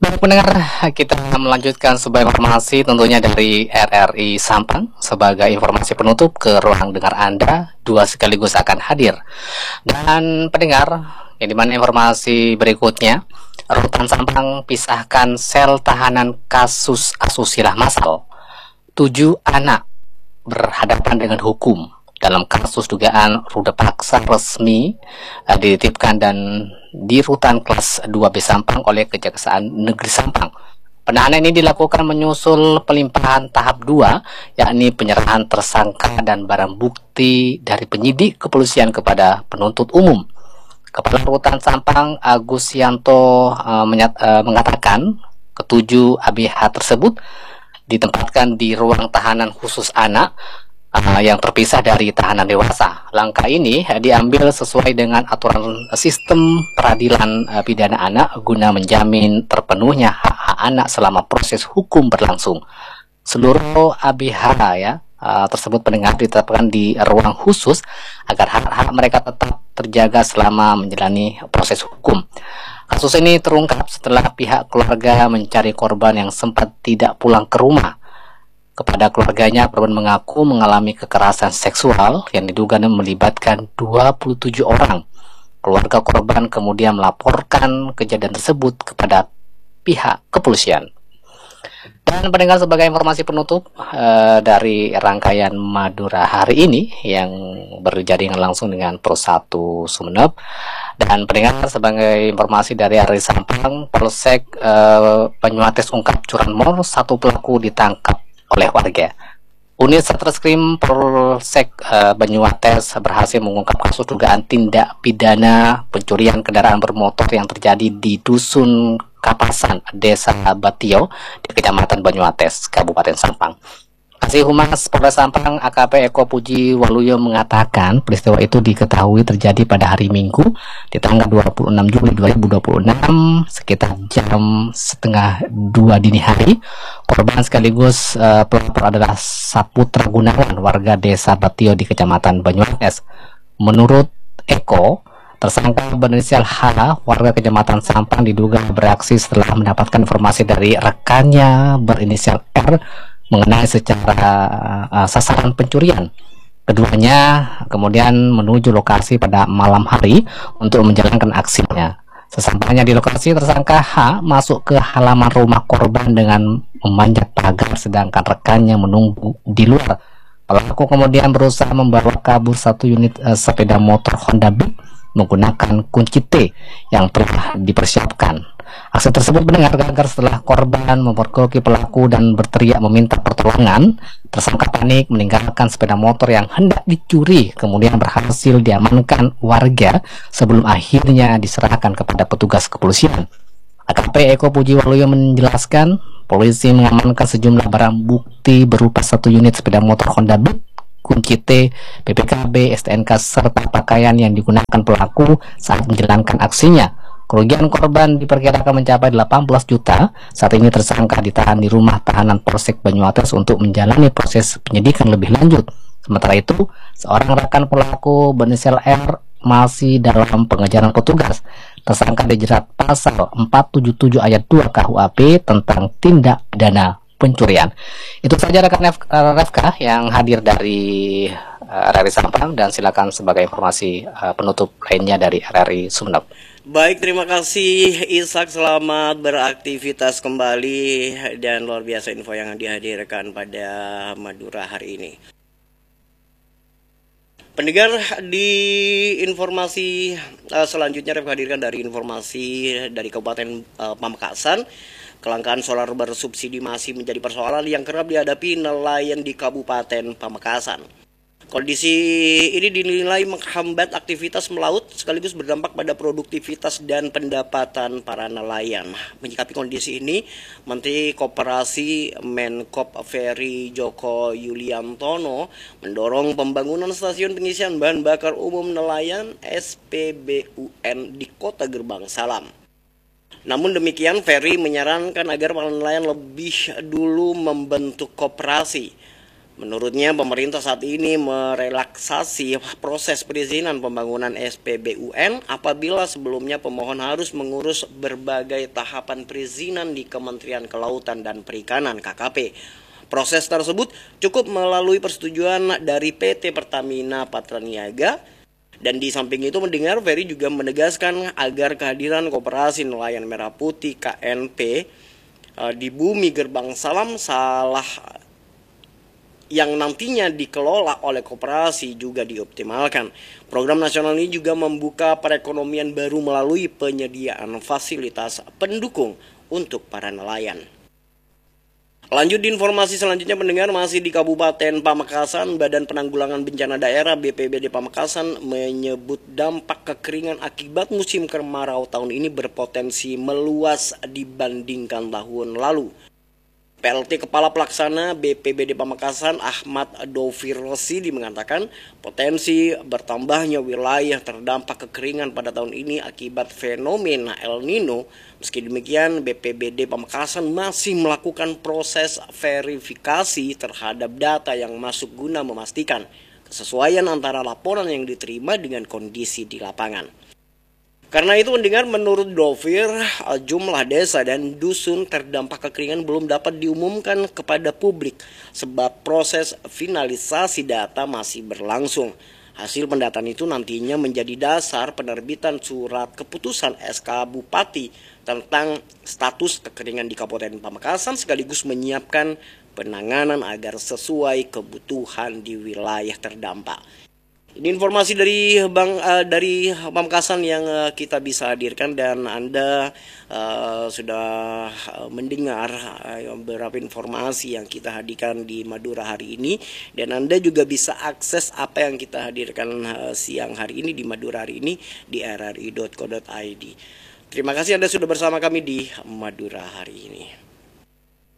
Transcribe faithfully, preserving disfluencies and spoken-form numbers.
Baik pendengar, kita melanjutkan sebuah informasi tentunya dari R R I Sampang. Sebagai informasi penutup, ke ruang dengar Anda dua sekaligus akan hadir. Dan pendengar, yang dimana informasi berikutnya, Rutan Sampang pisahkan sel tahanan kasus asusila massal. Tujuh anak berhadapan dengan hukum dalam kasus dugaan ruda paksa resmi uh, dititipkan dan di rutan kelas dua B Sampang oleh Kejaksaan Negeri Sampang. Penahanan ini dilakukan menyusul pelimpahan tahap dua, yakni penyerahan tersangka dan barang bukti dari penyidik kepolisian kepada penuntut umum. Kepala Rutan Sampang Agus Yanto uh, menyat, uh, mengatakan ketujuh A B H tersebut ditempatkan di ruang tahanan khusus anak uh, yang terpisah dari tahanan dewasa. Langkah ini uh, diambil sesuai dengan aturan sistem peradilan uh, pidana anak guna menjamin terpenuhnya hak-hak anak selama proses hukum berlangsung. Seluruh A B H ya uh, tersebut pendengar ditetapkan di ruang khusus agar hak-hak mereka tetap terjaga selama menjalani proses hukum. Kasus ini terungkap setelah pihak keluarga mencari korban yang sempat tidak pulang ke rumah. Kepada keluarganya, korban mengaku mengalami kekerasan seksual yang diduga melibatkan dua puluh tujuh orang. Keluarga korban kemudian melaporkan kejadian tersebut kepada pihak kepolisian. Dan pendengar, sebagai informasi penutup uh, dari rangkaian Madura hari ini yang berjaringan langsung dengan Pro satu Sumeneb. Dan pendengar, sebagai informasi dari R R I Sampang, Polsek uh, Banyuates ungkap curanmor, satu pelaku ditangkap oleh warga. Unit Satreskrim Polsek uh, Banyuates berhasil mengungkap kasus dugaan tindak pidana pencurian kendaraan bermotor yang terjadi di Dusun Kapasan, Desa Batio, di Kecamatan Banyuates, Kabupaten Sampang. Kasih Humas Polres Sampang A K P Eko Puji Waluyo mengatakan peristiwa itu diketahui terjadi pada hari Minggu di tanggal dua puluh enam Juli dua ribu dua puluh enam sekitar jam setengah dua dini hari. Korban sekaligus uh, pelapor adalah Saputra Gunawan, warga Desa Batio di Kecamatan Banyuates. Menurut Eko, tersangka berinisial H, warga Kecamatan Sampang, diduga beraksi setelah mendapatkan informasi dari rekannya berinisial R mengenai secara uh, sasaran pencurian. Keduanya kemudian menuju lokasi pada malam hari untuk menjalankan aksinya. Sesampainya di lokasi, tersangka H masuk ke halaman rumah korban dengan memanjat pagar, sedangkan rekannya menunggu di luar. Pelaku kemudian berusaha membawa kabur satu unit uh, sepeda motor Honda Beat menggunakan kunci T yang telah dipersiapkan. Aksi tersebut mendengar gagal setelah korban mempergoki pelaku dan berteriak meminta pertolongan. Tersangka panik meninggalkan sepeda motor yang hendak dicuri, kemudian berhasil diamankan warga sebelum akhirnya diserahkan kepada petugas kepolisian. A K P Eko Puji Waluyo menjelaskan, polisi mengamankan sejumlah barang bukti berupa satu unit sepeda motor Honda Beat, kunci T, B P K B, S T N K, serta pakaian yang digunakan pelaku saat menjalankan aksinya. Kerugian korban diperkirakan mencapai delapan belas juta. Saat ini tersangka ditahan di rumah tahanan Polsek Banyuates untuk menjalani proses penyidikan lebih lanjut. Sementara itu, seorang rekan pelaku berinisial R masih dalam pengejaran petugas. Tersangka dijerat pasal empat tujuh tujuh ayat dua K U H P tentang tindak pidana pencurian. Itu saja rekan Refka yang hadir dari uh, R R I Sampang, dan silakan sebagai informasi uh, penutup lainnya dari R R I Sumeneb. Baik, terima kasih Ishak, selamat beraktivitas kembali, dan luar biasa info yang dihadirkan pada Madura hari ini. Pendengar, di informasi uh, selanjutnya Refka hadirkan dari informasi dari Kabupaten uh, Pamekasan. Kelangkaan solar bersubsidi masih menjadi persoalan yang kerap dihadapi nelayan di Kabupaten Pamekasan. Kondisi ini dinilai menghambat aktivitas melaut sekaligus berdampak pada produktivitas dan pendapatan para nelayan. Menyikapi kondisi ini, Menteri Koperasi Menkop Ferry Joko Yuliantono mendorong pembangunan stasiun pengisian bahan bakar umum nelayan S P B U N di Kota Gerbang Salam. Namun demikian, Ferry menyarankan agar para nelayan lebih dulu membentuk koperasi. Menurutnya, pemerintah saat ini merelaksasi proses perizinan pembangunan S P B U N apabila sebelumnya pemohon harus mengurus berbagai tahapan perizinan di Kementerian Kelautan dan Perikanan K K P. Proses tersebut cukup melalui persetujuan dari P T Pertamina Patraniaga. Dan di samping itu mendengar, Ferry juga menegaskan agar kehadiran Koperasi Nelayan Merah Putih K N P di bumi Gerbang Salam Salah yang nantinya dikelola oleh koperasi juga dioptimalkan. Program nasional ini juga membuka perekonomian baru melalui penyediaan fasilitas pendukung untuk para nelayan. Lanjut di informasi selanjutnya mendengar, masih di Kabupaten Pamekasan, Badan Penanggulangan Bencana Daerah B P B D Pamekasan menyebut dampak kekeringan akibat musim kemarau tahun ini berpotensi meluas dibandingkan tahun lalu. P L T Kepala Pelaksana B P B D Pamekasan Ahmad Dovir Rosidi mengatakan potensi bertambahnya wilayah terdampak kekeringan pada tahun ini akibat fenomena El Nino. Meski demikian, B P B D Pamekasan masih melakukan proses verifikasi terhadap data yang masuk guna memastikan kesesuaian antara laporan yang diterima dengan kondisi di lapangan. Karena itu mendengar, menurut Dovir, jumlah desa dan dusun terdampak kekeringan belum dapat diumumkan kepada publik sebab proses finalisasi data masih berlangsung. Hasil pendataan itu nantinya menjadi dasar penerbitan surat keputusan S K Bupati tentang status kekeringan di Kabupaten Pamekasan sekaligus menyiapkan penanganan agar sesuai kebutuhan di wilayah terdampak. Ini informasi dari Bang uh, dari Pamekasan yang uh, kita bisa hadirkan, dan Anda uh, sudah uh, mendengar uh, beberapa informasi yang kita hadirkan di Madura hari ini, dan Anda juga bisa akses apa yang kita hadirkan uh, siang hari ini di Madura hari ini di r r i dot co dot i d. Terima kasih Anda sudah bersama kami di Madura hari ini.